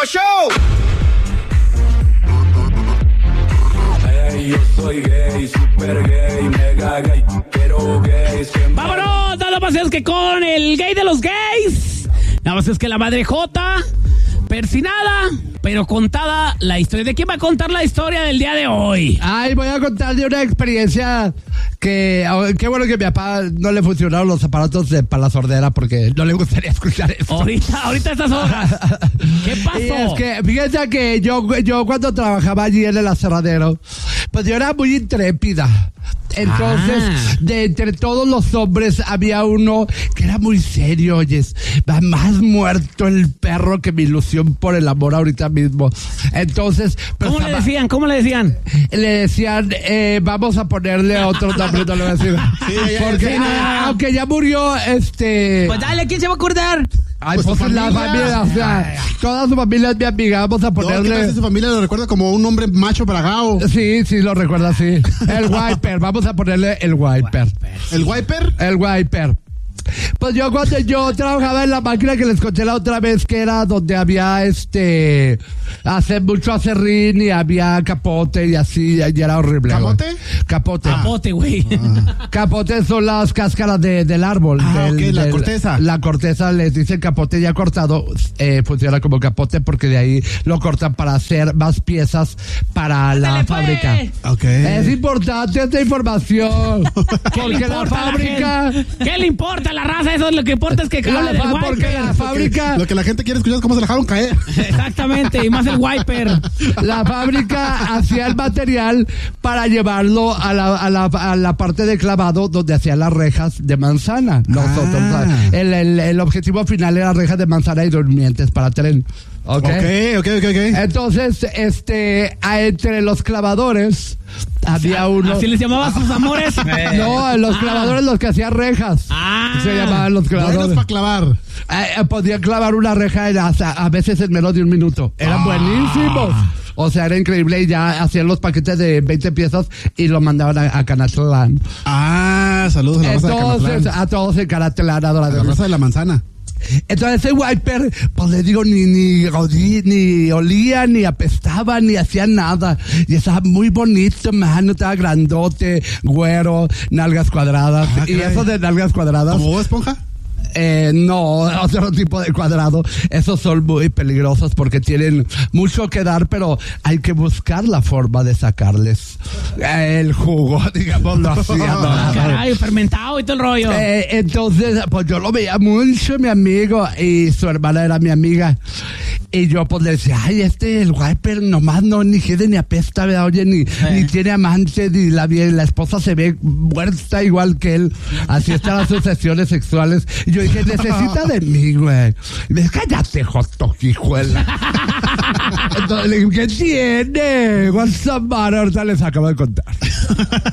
Show. Yo soy gay, super gay, mega gay, pero gay siempre. ¡Vámonos! Nada más es que con el gay de los gays. Nada más es que la madre Jota, persinada, pero contada la historia. ¿De quién va a contar la historia del día de hoy? Ay, voy a contar de una experiencia que... Qué bueno que a mi papá no le funcionaron los aparatos para la sordera porque no le gustaría escuchar eso. Ahorita estas horas. ¿Qué pasó? Y es que, fíjense que yo cuando trabajaba allí en el aserradero, pues yo era muy intrépida. Entonces, de entre todos los hombres había uno que era muy serio, oyes, va más muerto el perro que mi ilusión por el amor ahorita mismo. Entonces, pues, ¿Cómo le decían? Le decían, vamos a ponerle otro nombre, no le voy a decir. Sí, porque aunque ya murió, Pues dale, ¿quién se va a acordar? Ay, pues la familia, o sea, toda su familia es mi amiga, vamos a ponerle... ¿Qué tal si su familia lo recuerda como un hombre macho bragao? Sí, lo recuerda así. El Wiper, vamos a ponerle el Wiper. ¿El Wiper? El Wiper. Pues yo cuando yo trabajaba en la máquina que les conté la otra vez, que era donde había hace mucho acerrín y había capote y así, y era horrible. ¿Camote? Capote. Capote, güey. Capote son las cáscaras del árbol. La corteza. La corteza, les dicen capote ya cortado, funciona como capote porque de ahí lo cortan para hacer más piezas para la fábrica. Okay. Es importante esta información. Porque la fábrica... ¿Qué le importa a la raza? Eso es lo que importa es que porque la fábrica... Lo que la gente quiere escuchar es cómo se dejaron caer. Exactamente, y más el Wiper. La fábrica hacía el material para llevarlo a la parte de clavado donde hacía las rejas de manzana. Nosotros, el objetivo final era rejas de manzana y durmientes para tren. Okay. Entonces, entre los clavadores había uno. ¿Así les llamaba a sus amores? No, los clavadores, los que hacían rejas. Se llamaban los clavadores. Buenos para clavar. Podían clavar una reja a veces en menos de un minuto. Eran buenísimos. O sea, era increíble y ya hacían los paquetes de 20 piezas y lo mandaban a Canatlán. Saludos a la raza de Canatlán. Entonces, a todos en Canatlán. A la raza de la manzana. Entonces ese Wiper, pues le digo, ni olía, ni apestaba, ni hacía nada. Y estaba muy bonito, mano, estaba grandote, güero, nalgas cuadradas. Y eso de nalgas cuadradas... ¿Como Bob Esponja? No, otro tipo de cuadrado. Esos son muy peligrosos porque tienen mucho que dar, pero hay que buscar la forma de sacarles el jugo, digámoslo así. Caray, fermentado y todo el rollo. Entonces, pues yo lo veía mucho, mi amigo, y su hermana era mi amiga. Y yo pues le decía, ay, el Wiper nomás no ni quede ni apesta, ¿verdad? Oye, ni tiene amante, ni la esposa se ve muerta igual que él. Así están las sucesiones sexuales. Y yo dije, necesita de mí, güey. Y me dice, cállate, joto, hijuela. Entonces le dije, ¿qué tiene? What's the matter? Ahorita les acabo de contar.